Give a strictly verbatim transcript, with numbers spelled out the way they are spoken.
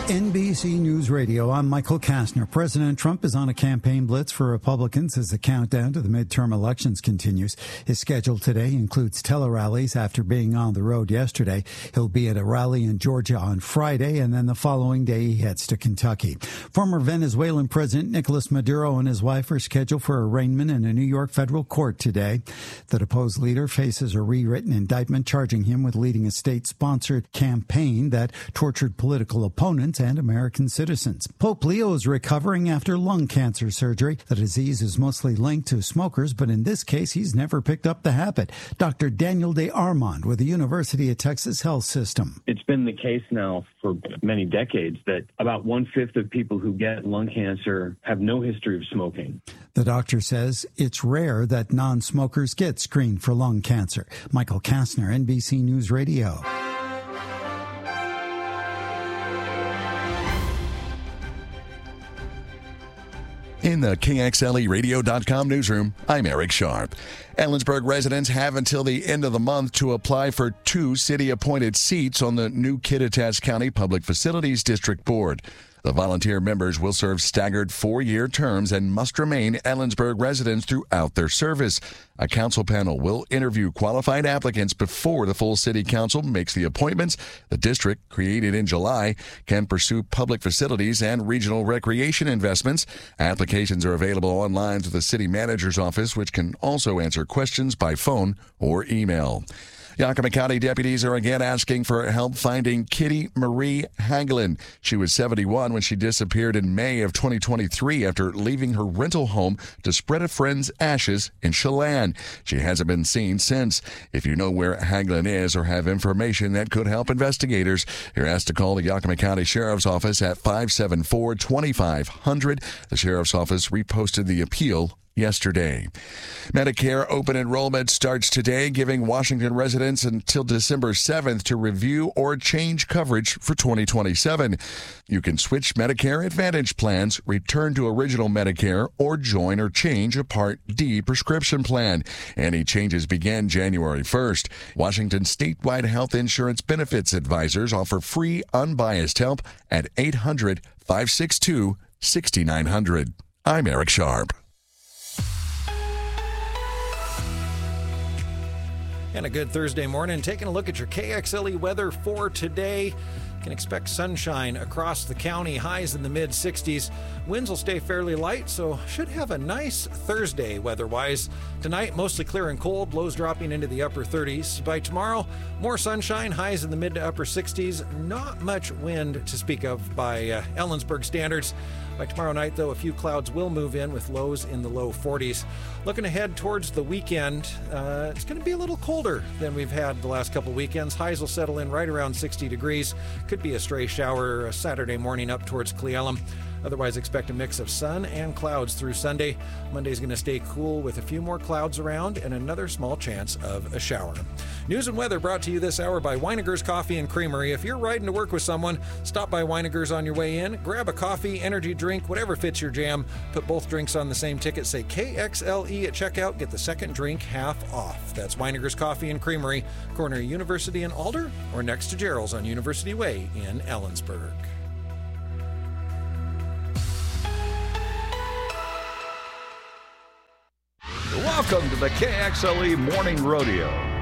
N B C News Radio, I'm Michael Kastner. President Trump is on a campaign blitz for Republicans as the countdown to the midterm elections continues. His schedule today includes tele-rallies after being on the road yesterday. He'll be at a rally in Georgia on Friday, and then the following day he heads to Kentucky. Former Venezuelan President Nicolas Maduro and his wife are scheduled for arraignment in a New York federal court today. The deposed leader faces a rewritten indictment charging him with leading a state-sponsored campaign that tortured political opponents and American citizens. Pope Leo is recovering after lung cancer surgery. The disease is mostly linked to smokers, but in this case, he's never picked up the habit. Doctor Daniel De Armand with the University of Texas Health System. It's been the case now for many decades that about one-fifth of people who get lung cancer have no history of smoking. The doctor says it's rare that non-smokers get screened for lung cancer. Michael Kastner, N B C News Radio. In the K X L E radio dot com newsroom, I'm Eric Sharp. Ellensburg residents have until the end of the month to apply for two city-appointed seats on the new Kittitas County Public Facilities District Board. The volunteer members will serve staggered four-year terms and must remain Ellensburg residents throughout their service. A council panel will interview qualified applicants before the full city council makes the appointments. The district, created in July, can pursue public facilities and regional recreation investments. Applications are available online through the city manager's office, which can also answer questions by phone or email. Yakima County deputies are again asking for help finding Kitty Marie Hagelin. She was seventy-one when she disappeared in May of twenty twenty-three after leaving her rental home to spread a friend's ashes in Chelan. She hasn't been seen since. If you know where Hagelin is or have information that could help investigators, you're asked to call the Yakima County Sheriff's Office at five seven four, two five zero zero. The Sheriff's Office reposted the appeal yesterday. Medicare open enrollment starts today, giving Washington residents until December seventh to review or change coverage for twenty twenty-seven. You can switch Medicare Advantage plans, return to original Medicare, or join or change a Part D prescription plan. Any changes begin January first. Washington statewide health insurance benefits advisors offer free, unbiased help at eight hundred, five six two, six nine zero zero. I'm Eric Sharp. And a good Thursday morning. Taking a look at your K X L E weather for today. Can expect sunshine across the county, highs in the mid sixties. Winds will stay fairly light, so should have a nice Thursday weather-wise. Tonight, mostly clear and cold, lows dropping into the upper thirties. By tomorrow, more sunshine, highs in the mid to upper sixties. Not much wind to speak of by uh, Ellensburg standards. By tomorrow night, though, a few clouds will move in with lows in the low forties. Looking ahead towards the weekend, uh, it's going to be a little colder than we've had the last couple weekends. Highs will settle in right around sixty degrees. Could be a stray shower Saturday morning up towards Cle Elum. Otherwise, expect a mix of sun and clouds through Sunday. Monday's going to stay cool with a few more clouds around and another small chance of a shower. News and weather brought to you this hour by Weininger's Coffee and Creamery. If you're riding to work with someone, stop by Weininger's on your way in. Grab a coffee, energy drink, whatever fits your jam. Put both drinks on the same ticket. Say K X L E at checkout. Get the second drink half off. That's Weininger's Coffee and Creamery, corner University and Alder, or next to Gerald's on University Way in Ellensburg. Welcome to the K X L E Morning Rodeo.